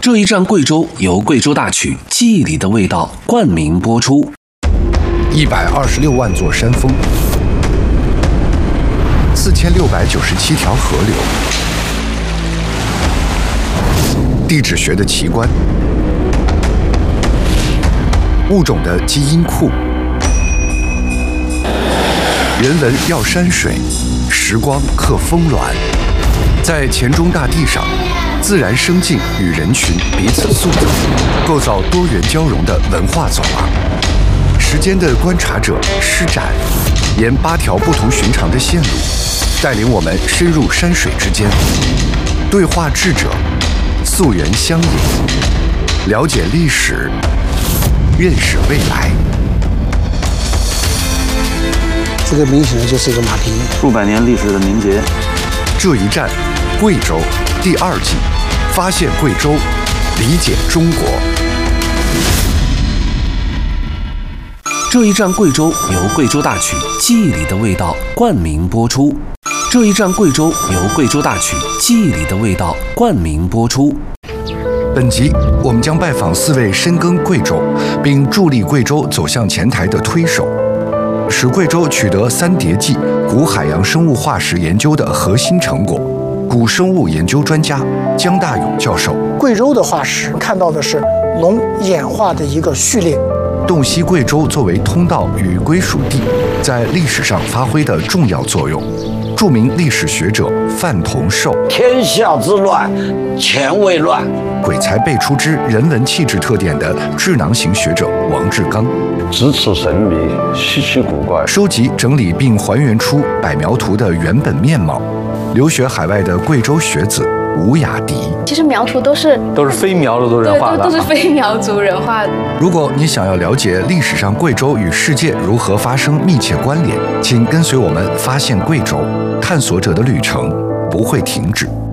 这一站贵州由贵州大曲《记忆里的味道》冠名播出。 126万座山峰，4697条河流，地质学的奇观，物种的基因库，人文要山水，时光克峰峦，在黔中大地上。 自然生境与人群彼此塑造，构造多元交融的文化走廊。时间的观察者施展，沿8条不同寻常的线路，带领我们深入山水之间，对话智者，溯源相引，了解历史，认识未来。 这个明显的就是一个马蹄， 数百年历史的名节。 这一站，贵州第2季。 发现贵州，理解中国。 这一站贵州由贵州大曲《记忆里的味道》冠名播出。这一站贵州由贵州大曲《记忆里的味道》冠名播出。 本集我们将拜访4位深耕贵州，并助力贵州走向前台的推手，使贵州取得3叠纪古海洋生物化石研究的核心成果。 古生物研究专家姜大勇教授， 贵州的化石看到的是龙演化的一个序列。 洞悉贵州作为通道与归属地，在历史上发挥的重要作用。著名历史学者范同寿， 天下之乱，乾为乱。 鬼才辈出之人文气质特点的智囊型学者王志刚， 咫尺神秘，稀奇古怪， 收集整理并还原出柏苗图的原本面貌。 留学海外的贵州学子吴雅迪， 其实苗图都是非苗族人画的， 都是非苗族人画的。 如果你想要了解历史上贵州与世界如何发生密切关联，请跟随我们发现贵州，探索者的旅程不会停止。